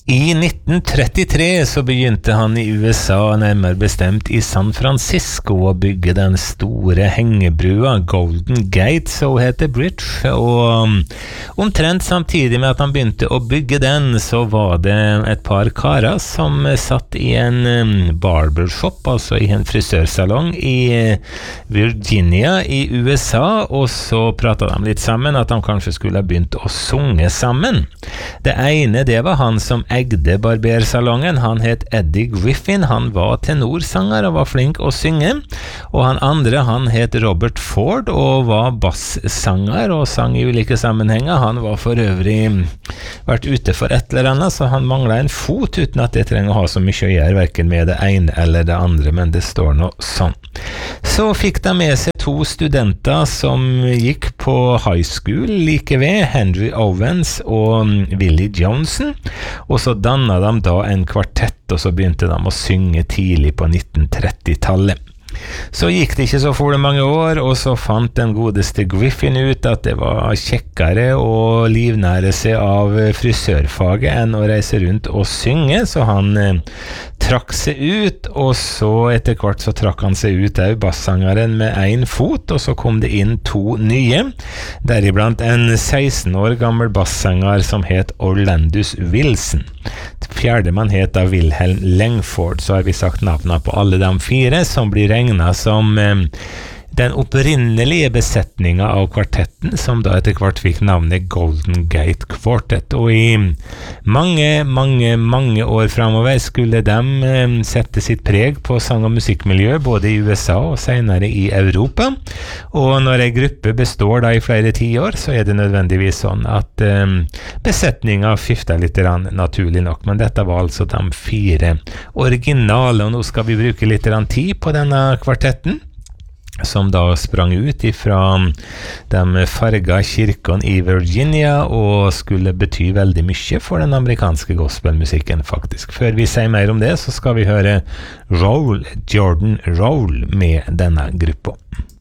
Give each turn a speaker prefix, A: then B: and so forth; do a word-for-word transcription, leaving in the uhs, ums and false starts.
A: I nitten trettitre så begynte han i U S A, nærmere bestemt i San Francisco, å bygge den store hengebrua Golden Gate, så heter Bridge, og um, omtrent samtidig med at han begynte å bygge den, så var det et par karer som satt i en um, barbershop, altså i en frisørsalong i uh, Virginia i U S A, og så pratet de litt sammen at de kanskje skulle ha begynt å sunge sammen. Det ene, det var han som egde barbersalongen. Han het Eddie Griffin. Han var tenorsanger og var flink å synge. Og han andre, han het Robert Ford og var bassanger og sang i ulike sammenhenger. Han var for øvrig vært ute for et eller annet, så han manglet en fot, uten at det trenger å ha så mye å gjøre, hverken med det ene eller det andre, men det står nå sånn. Så fikk de med seg to studenter som gikk på high school like ved, Henry Owens og Willie Johnson, og så dannet de da en kvartett, og så begynte de å synge tidlig på nitten tretti-tallet. Så gikk det ikke så for det mange år, og så fant den godeste Griffin ut at det var kjekkere å livnære seg av frisørfaget enn å reise rundt og synge, så han eh, trakk seg ut, og så etter hvert så trakk han seg ut av bassangeren med en fot, og så kom det inn to nye, deriblant en seksten år gammel bassanger som het Orlandus Wilson. Fjerde man het da Wilhelm Langford, så har vi sagt navnene på alle de fire, som blir regnet som eh, den opprinnelige besetningen av kvartetten, som da etter hvert fikk navnet Golden Gate Quartet, og i mange, mange, mange år fremover skulle de eh, sette sitt preg på sang- og musikkmiljø, både i U S A og senere i Europa, og når en gruppe består da i flere tiår, så er det nødvendigvis sånn at eh, besetningen skifter litt grann, naturlig nok, men dette var altså de fire originale, og nå skal vi bruke litt grann tid på denne kvartetten, som da sprang ut ifra de farga kirkene i Virginia og skulle bety veldig mye for den amerikanske gospelmusikken faktisk. Før vi sier mer om det, så skal vi høre Roll, Jordan Roll med denne gruppa.